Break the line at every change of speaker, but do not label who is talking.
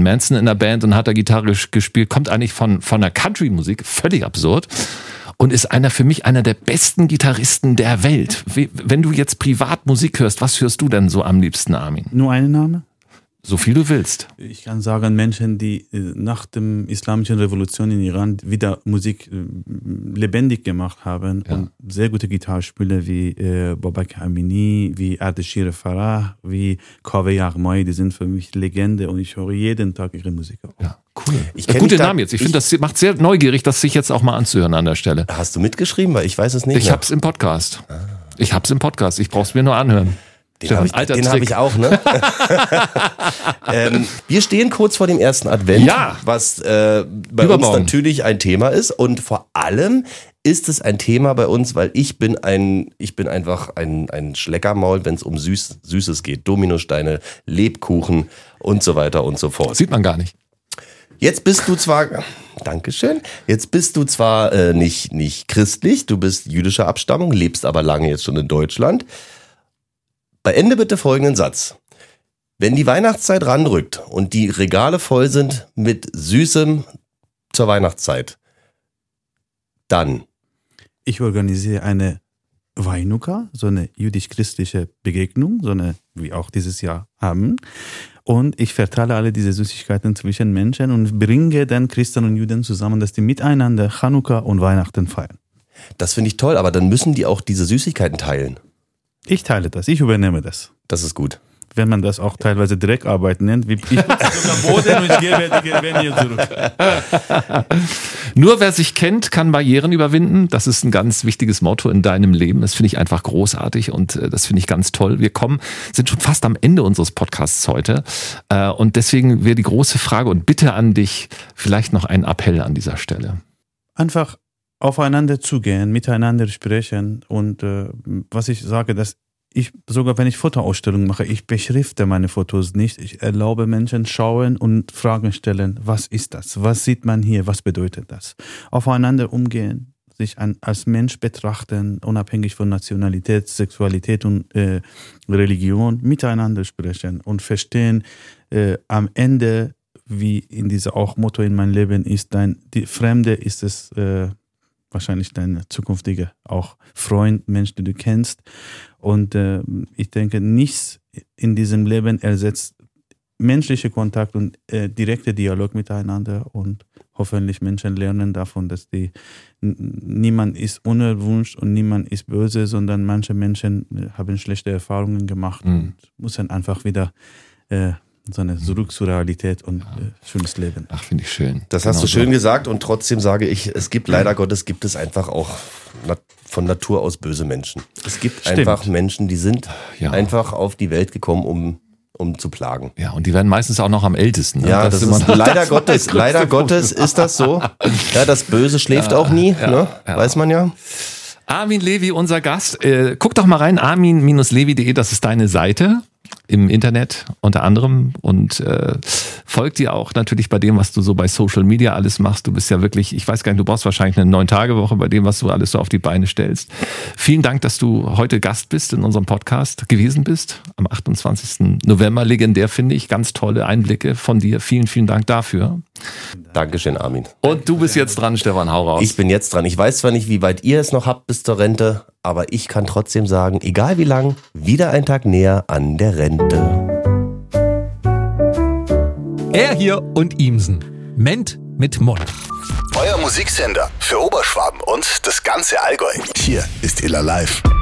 Marilyn Manson in der Band und hat da Gitarre gespielt, kommt eigentlich von der Country-Musik, völlig absurd. Und ist für mich einer der besten Gitarristen der Welt. Wenn du jetzt privat Musik hörst, was hörst du denn so am liebsten, Armin?
Nur einen Name?
So viel du willst.
Ich kann sagen, Menschen, die nach der islamischen Revolution in Iran wieder Musik lebendig gemacht haben und sehr gute Gitarrespieler wie Babak Amini, wie Ardeshir Farah, wie Kaveh Yaghmai, die sind für mich Legende und ich höre jeden Tag ihre Musik auch.
Ja, cool. Gute Namen jetzt. Ich finde, das macht sehr neugierig, das sich jetzt auch mal anzuhören an der Stelle.
Hast du mitgeschrieben? Weil ich weiß es nicht.
Ich hab's im Podcast. Ich brauch's mir nur anhören.
Den habe ich auch, ne? Wir stehen kurz vor dem ersten Advent, was bei uns natürlich ein Thema ist. Und vor allem ist es ein Thema bei uns, weil ich bin einfach ein Schleckermaul, wenn es um Süßes geht. Dominosteine, Lebkuchen und so weiter und so fort.
Das sieht man gar nicht.
Jetzt bist du zwar, Dankeschön, nicht christlich, du bist jüdischer Abstammung, lebst aber lange jetzt schon in Deutschland. Beende bitte folgenden Satz. Wenn die Weihnachtszeit ranrückt und die Regale voll sind mit Süßem zur Weihnachtszeit, dann.
Ich organisiere eine Weinuka, so eine jüdisch-christliche Begegnung, so eine, wie auch dieses Jahr haben. Und ich verteile alle diese Süßigkeiten zwischen Menschen und bringe dann Christen und Juden zusammen, dass die miteinander Chanukka und Weihnachten feiern.
Das finde ich toll, aber dann müssen die auch diese Süßigkeiten teilen.
Ich teile das, ich übernehme das.
Das ist gut.
Wenn man das auch teilweise Dreckarbeit nennt, wie ich sogar Boden und ich gebe hier zurück.
Nur wer sich kennt, kann Barrieren überwinden. Das ist ein ganz wichtiges Motto in deinem Leben. Das finde ich einfach großartig und das finde ich ganz toll. Wir sind schon fast am Ende unseres Podcasts heute und deswegen wäre die große Frage und Bitte an dich, vielleicht noch ein Appell an dieser Stelle.
Einfach aufeinander zugehen, miteinander sprechen und was ich sage, dass sogar wenn ich Fotoausstellungen mache, ich beschrifte meine Fotos nicht. Ich erlaube Menschen schauen und Fragen stellen. Was ist das? Was sieht man hier? Was bedeutet das? Aufeinander umgehen, sich als Mensch betrachten, unabhängig von Nationalität, Sexualität und Religion, miteinander sprechen und verstehen, am Ende, wie in dieser auch Motto in meinem Leben ist, die Fremde ist es wahrscheinlich dein zukünftiger auch Freund, Mensch, den du kennst. Und ich denke, nichts in diesem Leben ersetzt menschliche Kontakt und direkter Dialog miteinander und hoffentlich Menschen lernen davon, dass niemand ist unerwünscht und niemand ist böse, sondern manche Menschen haben schlechte Erfahrungen gemacht und müssen einfach wieder so eine zurück zur Realität und schönes Leben.
Ach, finde ich schön.
Das hast du schön gesagt und trotzdem sage ich, leider Gottes gibt es einfach auch von Natur aus böse Menschen. Es gibt einfach Menschen, die sind einfach auf die Welt gekommen, um zu plagen.
Ja, und die werden meistens auch noch am ältesten. Ne?
Ja, das ist leider Gottes ist das so. Ja, das Böse schläft auch nie, ne? Weiß man ja.
Armin Levi, unser Gast. Guck doch mal rein, armin-levi.de, das ist deine Seite im Internet unter anderem und folgt dir auch natürlich bei dem, was du so bei Social Media alles machst. Du bist ja wirklich, ich weiß gar nicht, du brauchst wahrscheinlich eine 9-Tage-Woche bei dem, was du alles so auf die Beine stellst. Vielen Dank, dass du heute Gast bist in unserem Podcast gewesen bist. Am 28. November, legendär finde ich, ganz tolle Einblicke von dir. Vielen, vielen Dank dafür.
Dankeschön, Armin.
Und du bist jetzt dran, Stefan, hau raus.
Ich bin jetzt dran. Ich weiß zwar nicht, wie weit ihr es noch habt bis zur Rente, aber ich kann trotzdem sagen, egal wie lang, wieder ein Tag näher an der Rente.
Er hier und Ihmsen. Ment mit Mund.
Euer Musiksender für Oberschwaben und das ganze Allgäu. Hier ist Illa Live.